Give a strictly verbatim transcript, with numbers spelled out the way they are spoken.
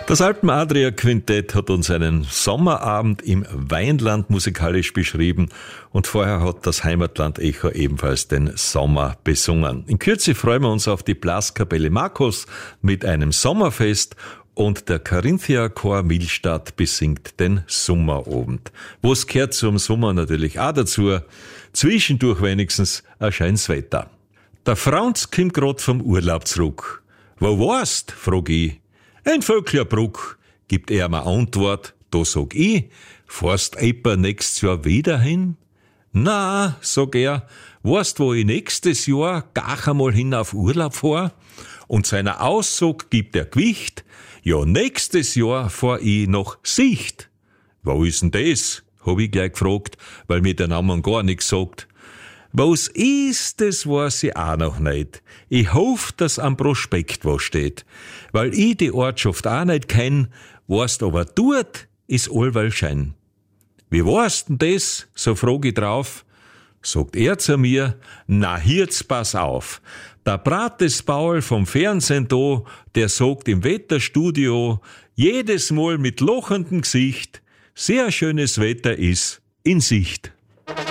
Das Alpen-Adria-Quintett hat uns einen Sommerabend im Weinland musikalisch beschrieben und vorher hat das Heimatland-Echo ebenfalls den Sommer besungen. In Kürze freuen wir uns auf die Blaskapelle Markus mit einem Sommerfest und der Carinthia-Chor Millstatt besingt den Sommerabend. Was gehört zum Sommer natürlich auch dazu? Zwischendurch wenigstens ein schönes Wetter. Der Franz kommt grad vom Urlaub zurück. Wo warst? Frag ich. Ein Vöcklerbruck, gibt er mir Antwort, da sag ich, fahrst etwa nächstes Jahr wieder hin? Na, sag er, weißt, wo ich nächstes Jahr gar einmal hin auf Urlaub fahr? Und seiner Aussage gibt er Gewicht, ja, nächstes Jahr fahr ich nach Sicht. Wo ist denn das? Hab ich gleich gefragt, weil mir der Name gar nichts sagt. Was ist, das weiß ich auch noch nicht. Ich hoffe, dass am Prospekt was steht. Weil ich die Ortschaft auch nicht kenn, weißt aber dort ist allweil Schein. Wie weißt denn das? So frag ich drauf. Sagt er zu mir, na jetzt pass auf. Der Brates Paul vom Fernsehen da, der sagt im Wetterstudio, jedes Mal mit lochendem Gesicht, sehr schönes Wetter ist in Sicht.